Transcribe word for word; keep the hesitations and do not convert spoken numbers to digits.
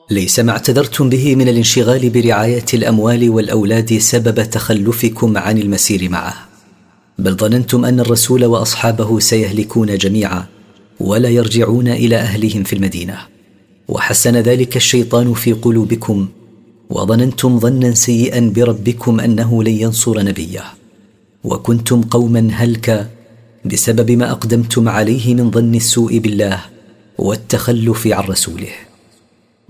ليس ما اعتذرتم به من الانشغال برعاية الأموال والأولاد سبب تخلفكم عن المسير معه، بل ظننتم أن الرسول وأصحابه سيهلكون جميعا ولا يرجعون إلى أهلهم في المدينة، وحسن ذلك الشيطان في قلوبكم، وظننتم ظنا سيئا بربكم أنه لن ينصر نبيه، وكنتم قوما هلكا بسبب ما أقدمتم عليه من ظن السوء بالله والتخلف عن رسوله.